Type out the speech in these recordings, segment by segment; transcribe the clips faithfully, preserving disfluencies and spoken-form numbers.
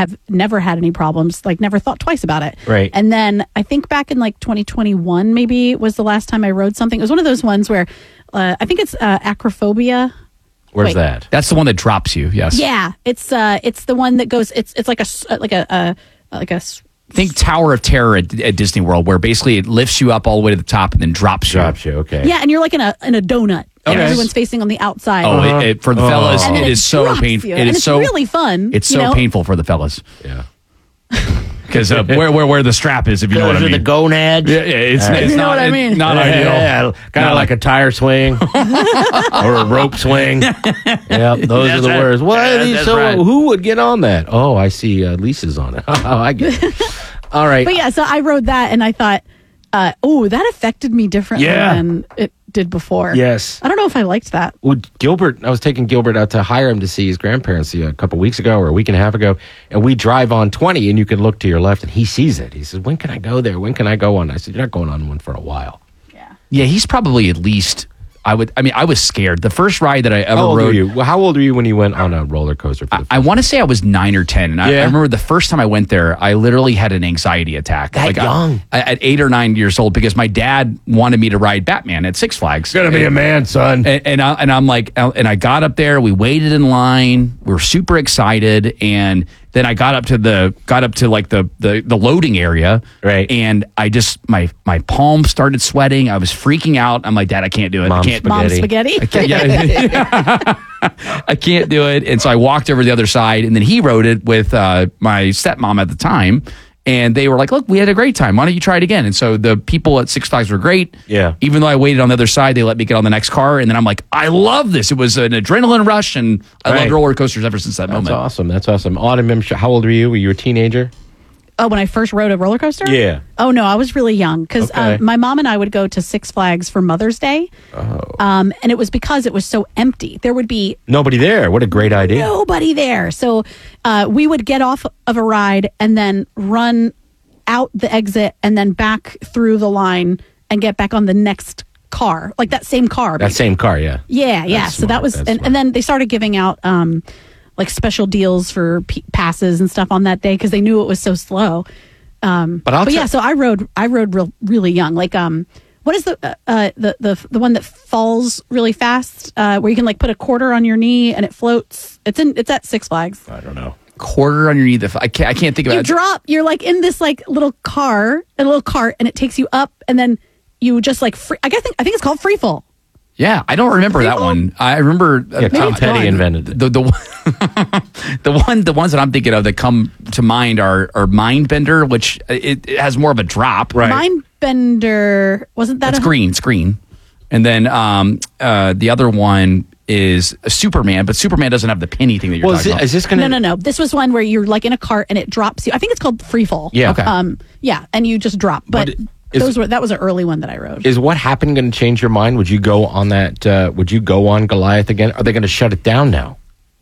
have never had any problems, like never thought twice about it. Right. And then I think back in like twenty twenty-one, maybe was the last time I rode something. It was one of those ones where uh, I think it's uh, acrophobia. Where's Wait. that? That's the one that drops you. Yes. Yeah, it's uh, it's the one that goes. It's it's like a s- like a uh, like a. s- Think Tower of Terror at, at Disney World, where basically it lifts you up all the way to the top and then drops you. Drops you. Okay. Yeah, and you're like in a in a donut. And Okay. everyone's facing on the outside. Oh, it, it, for the Oh. fellas, And then it is so drops painful. you. It And is it's so really fun. It's you so know? painful for the fellas Yeah. because uh, where where where the strap is, if you know what I Those are mean. the gonads. Yeah, yeah, it's, Right. it's You know not, what I it- mean. not ideal. Yeah, kind Not of like a tire swing or a rope swing. Yeah, those are the right. words. What are Yeah, these? that's So, right. who would get on that? Oh, I see. Uh, Lisa's on it. Oh, I get it. All right. But yeah, so I rode that, and I thought, uh, oh, that affected me differently Yeah. than it did before. Yes. I don't know if I liked that. Well, Gilbert, I was taking Gilbert out to hire him to see his grandparents a couple weeks ago or a week and a half ago, and we drive on twenty, and you can look to your left, and he sees it. He says, "When can I go there? When can I go on?" I said, "You're not going on one for a while." Yeah, he's probably at least. I would. I mean, I was scared. The first ride that I ever How old rode. were you? Well, how old were you when you went on a roller coaster? For the I want to say I was nine or ten, and I, Yeah. I remember the first time I went there, I literally had an anxiety attack. That young? I, at eight or nine years old, because my dad wanted me to ride Batman at Six Flags. Gonna be a man, son. And, and, I, and I'm like, and I got up there. We waited in line. We were super excited, and then I got up to the got up to like the the, the loading area, Right. And I just my my palms started sweating. I was freaking out. I'm like, Dad, I can't do it. Mom I can't. Mom Spaghetti. spaghetti. I can't, yeah. I can't do it. And so I walked over to the other side, and then he rode it with uh, my stepmom at the time. And they were like, look, we had a great time. Why don't you try it again? And so the people at Six Flags were great. Yeah. Even though I waited on the other side, they let me get on the next car. And then I'm like, I love this. It was an adrenaline rush. And I Right. loved roller coasters ever since that That's moment. awesome. That's awesome. Autumn, I'm sure- how old were you? Were you a teenager? Oh, when I first rode a roller coaster? Yeah. Oh, no, I was really young because Okay. uh, my mom and I would go to Six Flags for Mother's Day. Oh. Um, and it was because it was so empty. There would be Nobody there. What a great idea. nobody there. So uh, we would get off of a ride and then run out the exit and then back through the line and get back on the next car, like that same car. That basically. same car, yeah. Yeah, yeah. That's So that smart. was, That's and, smart. and then they started giving out um, like special deals for p- passes and stuff on that day because they knew it was so slow. Um, But I'll but yeah, tell- so I rode, I rode real, really young. Like, um, what is the uh, uh, the the the one that falls really fast, uh, where you can like put a quarter on your knee and it floats? It's in, it's at Six Flags. I don't know. Quarter underneath the. I can't. I can't think You about it. drop, you're like in this like little car, a little cart, and it takes you up, and then you just like free, I guess I think it's called free fall. Yeah, I don't remember that People? one. I remember uh, Yeah, Tom it's Petty gone. invented it. the the the one the ones that I'm thinking of that come to mind are are Mindbender, which it, it has more of a drop. Right. Mindbender, wasn't that That's a green. It's green. And then um, uh, the other one is Superman, but Superman doesn't have the penny thing that you're Well, is, talking it, about. is this going to... No, no, no. This was one where you're like in a cart and it drops you. I think it's called free fall. Yeah. Okay. Um, yeah, and you just drop. But, But it- is- those were that was an early one that I rode. Is what happened going to change your mind? Would you go on that? Uh, would you go on Goliath again? Are they going to shut it down now?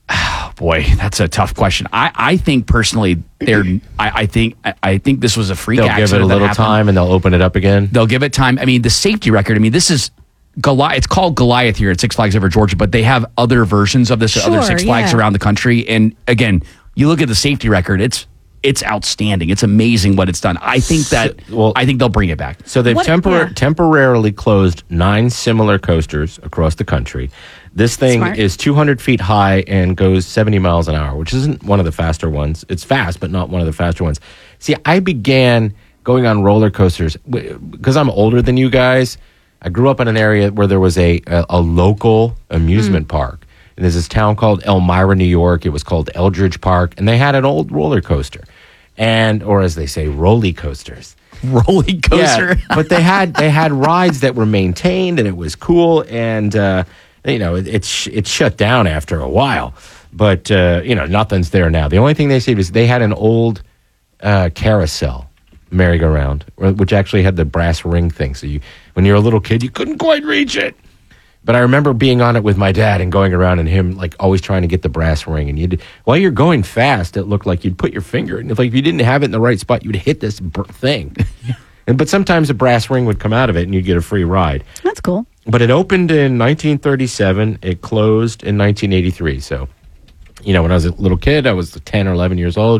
Boy, that's a tough question. I, I think personally, they're. I, I think I, I think this was a freak They'll give it accident a that little happened. time and they'll open it up again. They'll give it time. I mean, the safety record. I mean, this is Goliath. It's called Goliath here at Six Flags over Georgia, but they have other versions of this at other Sure, Six Flags yeah. around the country. And again, you look at the safety record. It's it's outstanding. It's amazing what it's done. I think that. So- well- I think they'll bring it back. So they've What- tempor- yeah. temporarily closed nine similar coasters across the country. This thing Smart. is two hundred feet high and goes seventy miles an hour, which isn't one of the faster ones. It's fast, but not one of the faster ones. See, I began going on roller coasters because I'm older than you guys. I grew up in an area where there was a, a, a local amusement park. And there's this town called Elmira, New York. It was called Eldridge Park, and they had an old roller coaster. And, or as they say, rolly coasters. Roller coaster. Yeah, but they had they had rides that were maintained and it was cool, and uh, you know it, it's it's shut down after a while. But uh, you know nothing's there now. The only thing they saved is they had an old uh, carousel merry-go-round, which actually had the brass ring thing. So you, when you're a little kid, you couldn't quite reach it. But I remember being on it with my dad and going around and him like always trying to get the brass ring. And you'd while you're going fast, it looked like you'd put your finger in. If like if you didn't have it in the right spot, you'd hit this br- thing. and but sometimes a brass ring would come out of it and you'd get a free ride. That's cool. But it opened in nineteen thirty-seven. It closed in nineteen eighty-three. So, you know, when I was a little kid, I was ten or eleven years old.